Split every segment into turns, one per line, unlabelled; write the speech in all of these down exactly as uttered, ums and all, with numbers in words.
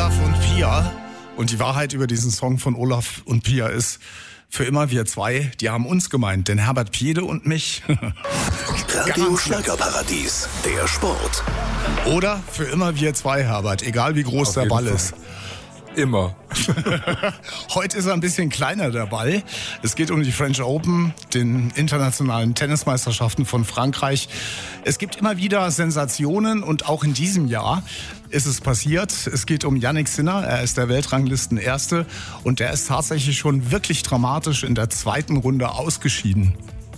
Olaf und Pia. Und die Wahrheit über diesen Song von Olaf und Pia ist, für immer wir zwei, die haben uns gemeint, denn Herbert Piede und mich.
Radio Schlagerparadies, der Sport.
Oder für immer wir zwei, Herbert, egal wie groß
Auf
der
jeden
Ball
Fall.
ist.
Immer.
Heute ist er ein bisschen kleiner, der Ball. Es geht um die French Open, den internationalen Tennismeisterschaften von Frankreich. Es gibt immer wieder Sensationen und auch in diesem Jahr ist es passiert. Es geht um Jannik Sinner, er ist der Weltranglistenerste und der ist tatsächlich schon wirklich dramatisch in der zweiten Runde ausgeschieden.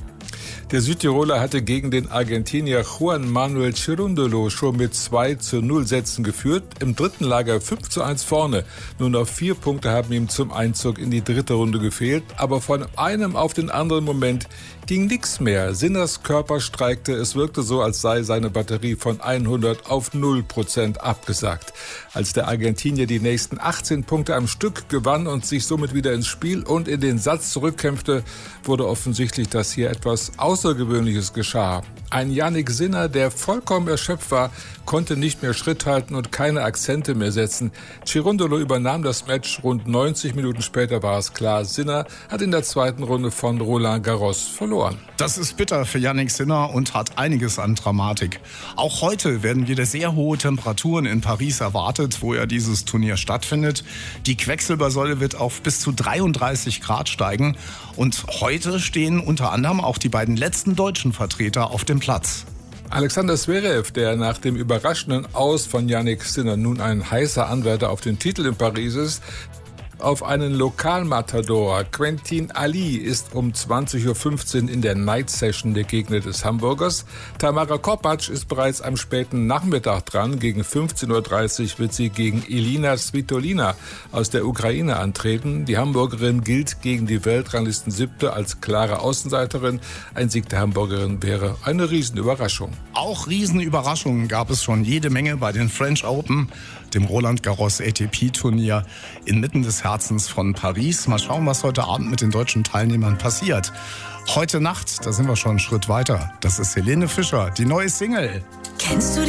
Der Südtiroler hatte gegen den Argentinier Juan Manuel Cerundolo schon mit zwei zu null Sätzen geführt. Im dritten lag er fünf zu eins vorne. Nur noch vier Punkte haben ihm zum Einzug in die dritte Runde gefehlt. Aber von einem auf den anderen Moment ging nichts mehr. Sinners Körper streikte. Es wirkte so, als sei seine Batterie von hundert auf null Prozent abgesagt. Als der Argentinier die nächsten achtzehn Punkte am Stück gewann und sich somit wieder ins Spiel und in den Satz zurückkämpfte, wurde offensichtlich, dass hier etwas Außergewöhnliches geschah. Ein Jannik Sinner, der vollkommen erschöpft war, konnte nicht mehr Schritt halten und keine Akzente mehr setzen. Cerundolo übernahm das Match. Rund neunzig Minuten später war es klar, Sinner hat in der zweiten Runde von Roland Garros verloren.
Das ist bitter für Jannik Sinner und hat einiges an Dramatik. Auch heute werden wieder sehr hohe Temperaturen in Paris erwartet, wo ja dieses Turnier stattfindet. Die Quecksilbersäule wird auf bis zu dreiunddreißig Grad steigen. Und heute stehen unter anderem auch die beiden letzten deutschen Vertreter auf dem Platz.
Alexander Zverev, der nach dem überraschenden Aus von Jannik Sinner nun ein heißer Anwärter auf den Titel in Paris ist, auf einen Lokalmatador. Quentin Ali ist um zwanzig Uhr fünfzehn in der Night Session der Gegner des Hamburgers. Tamara Korpatsch ist bereits am späten Nachmittag dran. Gegen fünfzehn Uhr dreißig wird sie gegen Elina Svitolina aus der Ukraine antreten. Die Hamburgerin gilt gegen die Weltranglisten Siebte als klare Außenseiterin. Ein Sieg der Hamburgerin wäre eine Riesenüberraschung.
Auch Riesenüberraschungen gab es schon jede Menge bei den French Open, dem Roland Garros A T P-Turnier inmitten des Herzens von Paris. Mal schauen, was heute Abend mit den deutschen Teilnehmern passiert. Heute Nacht, da sind wir schon einen Schritt weiter. Das ist Helene Fischer, die neue Single.
Kennst du die